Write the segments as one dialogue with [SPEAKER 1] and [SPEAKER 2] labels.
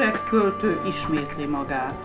[SPEAKER 1] Öreg költő ismétli magát.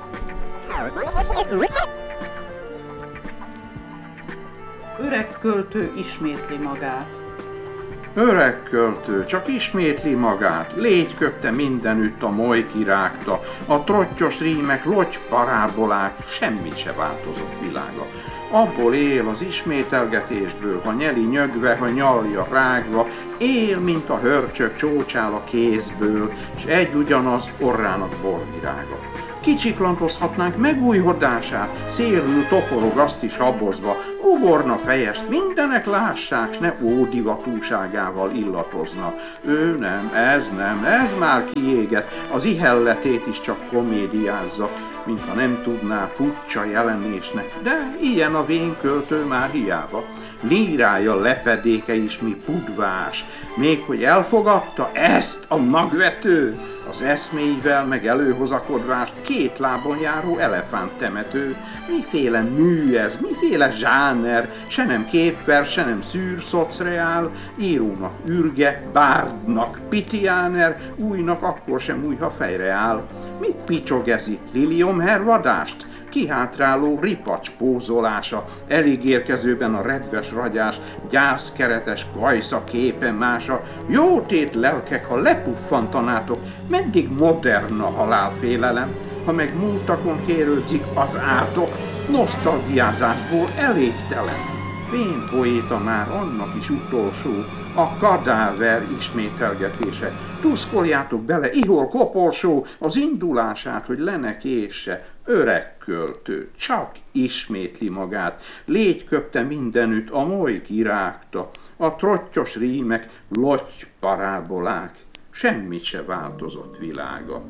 [SPEAKER 1] Öreg költő ismétli magát.
[SPEAKER 2] Öreg költő csak ismétli magát, légy köpte mindenütt a molyki rágta, a trottyos rímek, logy parábolák, semmit se változott világa. Abból él az ismételgetésből, ha nyeli nyögve, ha nyalja rágva, él, mint a hörcsök csócsál a kézből, s egy ugyanaz orrának borvirága. Kicsiklantozhatnánk megújhodását, szélül toporog azt is habozva, ugorna fejest, mindenek lássák, s ne ódivatúságával illatozna. Ő nem, ez már kiégett, az ihelletét is csak komédiázza, mintha nem tudná furcsa jelenésnek, de ilyen a vén költő már hiába. Lírája lepedéke is mi pudvás, még hogy elfogadta ezt a magvető, az eszméivel meg előhozakodvást két lábon járó elefánt temető. Miféle mű ez, miféle zsáner, se nem képvers, se nem szűrszocreál, írónak ürge, bárdnak pitiáner, újnak akkor sem új, ha fejre áll. Mit picsog ez itt, liliomhervadást? Kihátráló ripacs pózolása, elég érkezőben a redves ragyás, gyászkeretes kajsza képe mása, jótét lelkek, ha lepuffantanátok, meddig modern a halálfélelem, ha meg múltakon kérődzik az átok, nosztalgiázásból elégtelen. Vén poéta már annak is utolsó, a kadáver ismételgetése. Tuszkoljátok bele, ihol koporsó, az indulását, hogy le késse. Öreg költő, csak ismétli magát, légy köpte mindenütt, a molyki rágta, a trottyos rímek, logy parábolák, semmit se változott világa.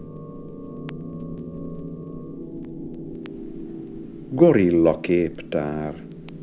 [SPEAKER 3] Gorilla képtár.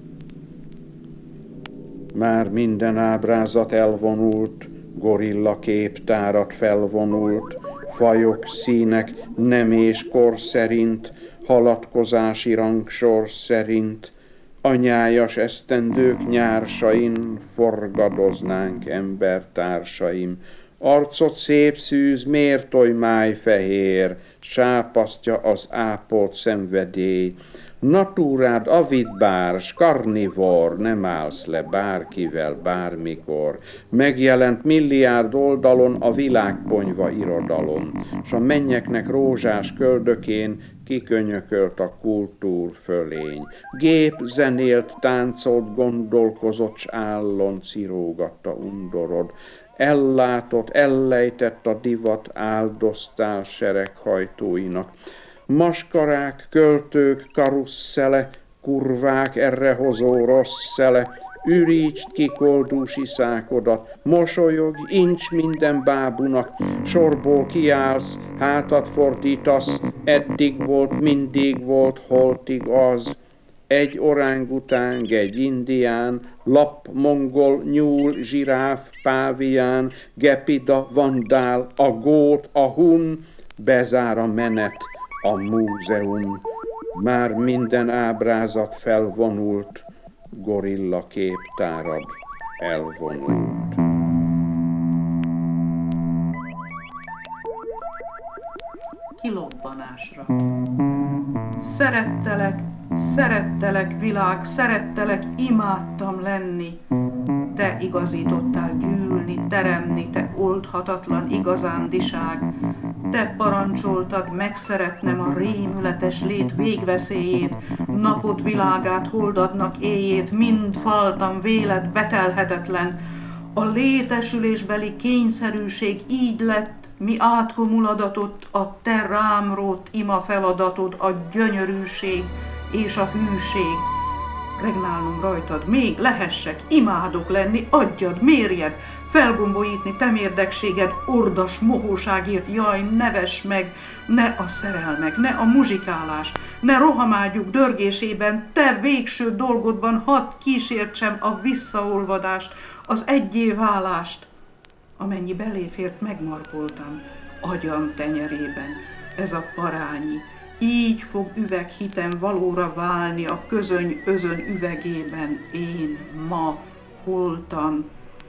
[SPEAKER 3] Már minden ábrázat elvonult, gorilla képtárat felvonult, fajok, színek, nem és kor szerint, haladkozási rangsor szerint, anyájas esztendők nyársain forgadoznánk embertársaim. Arcot szép szűz, miért oly májfehér, sápasztja az ápolt szenvedély. Natúrád avid bárs, karnivor, nem állsz le bárkivel, bármikor. Megjelent milliárd oldalon a világponyva irodalom, s a mennyeknek rózsás köldökén kikönyökölt a kultúr fölény. Gép zenélt, táncolt, gondolkozott, s állon cirógatta undorod. Ellátott, ellejtett a divat, áldoztál sereghajtóinak. Maskarák, költők, karusszele, kurvák, errehozó rossz szele, ürítsd ki koldúsi szákodat, mosolyog, incs minden bábunak, sorból kiállsz, hátat fordítasz, eddig volt, mindig volt, holtig az. Egy orángutáng, egy indián, lap, mongol, nyúl, zsiráf, pávián, gepida, vandál, a gót, a hun, bezár a menet, a múzeum. Már minden ábrázat felvonult, gorilla képtárad elvonult.
[SPEAKER 1] Kilobbanásra. Szerettelek világ, szerettelek, imádtam lenni. Te igazítottál gyűlni, teremni, te oldhatatlan igazándiság. Te parancsoltad, megszeretnem a rémületes lét végveszélyét, napod világát, holdadnak éjét, mind faltam véled betelhetetlen. A létesülésbeli kényszerűség így lett, mi átkomuladatott, a te rám rótt ima feladatod, a gyönyörűség és a hűség. Regnálnom rajtad, még lehessek, imádok lenni, adjad, mérjed, felgombolítni temérdekséged, ordas mohóságért, jaj, ne vess meg, ne a szerelmek, ne a muzsikálás, ne rohamágyuk dörgésében, te végső dolgodban hadd kísértsem a visszaolvadást, az egyé válást. Amennyi beléfért, megmarkoltam, agyam tenyerében, ez a parányi, így fog üveghitem valóra válni a közöny özön üvegében, én ma holtam.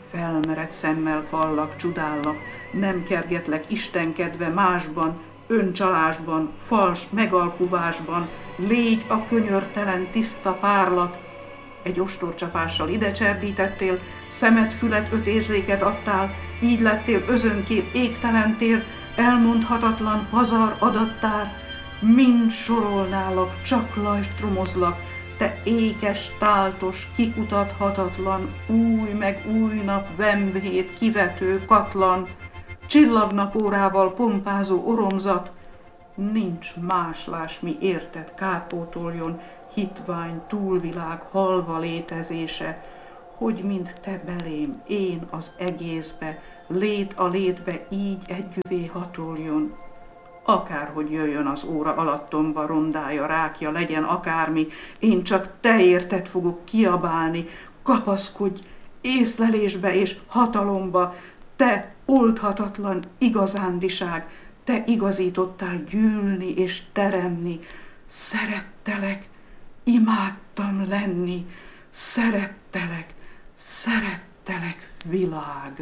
[SPEAKER 1] felmerett szemmel hallak, csodálak, nem kergetlek istenkedve másban, öncsalásban, fals megalkuvásban, légy a könyörtelen tiszta párlat. Egy ostorcsapással ide cserdítettél, szemet, fület, 5 érzéket adtál, így lettél özönkép égtelen tér, elmondhatatlan pazar adattár. Mind sorolnálak, csak lajstromozlak, te ékes, táltos, kikutathatatlan, új meg új nap, vemvét, kivető, katlan, csillagnapórával pompázó oromzat. Nincs máslás, mi érted kárpótoljon, hitvány, túlvilág, halva létezése, hogy mind te belém, én az egészbe, lét a létbe így együvé hatoljon. Akárhogy jöjjön az óra alattomba, rondája, rákja, legyen akármi, én csak te érted fogok kiabálni, kapaszkodj észlelésbe és hatalomba, te oldhatatlan igazándiság, te igazítottál gyűlni és teremni. Szerettelek, imádtam lenni, szerettelek, szerettelek, világ.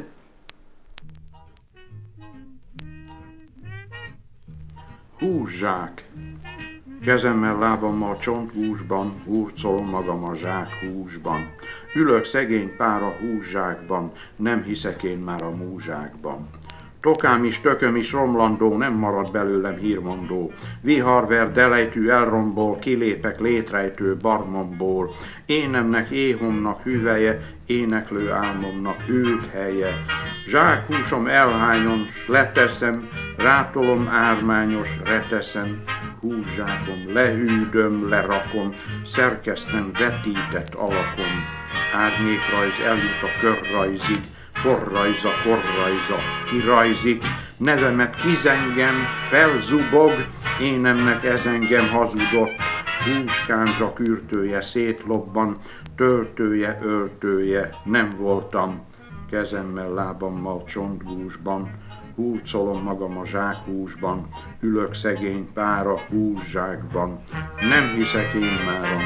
[SPEAKER 2] Húszsák. Kezemmel, lábammal csontgúzsban, hurcolom magam a zsák húsban. Ülök szegény pára húszsákban, nem hiszek én már a múzsákban. Tokám is, tököm is romlandó, nem marad belőlem hírmondó. Viharver, delejtű elrombol, kilépek létrejtő barmomból. Énemnek, éhomnak hüvelye, éneklő álmomnak ült helye. Zsákhúsom elhányos, leteszem, rátolom ármányos, reteszem. Húszsákom, lehűdöm, lerakom, szerkesztem vetített alakon. Árnyékrajz eljut a körrajzig, korrajza, kirajzik, nevemet kizengem, felzubog, énemnek ez engem hazudott, húskánzsa kürtője szétlobban, töltője, öltője nem voltam, kezemmel, lábammal csontgúzsban, hurcolom magam a zsákhúsban, ülök szegény pára húszsákban, nem hiszek én már a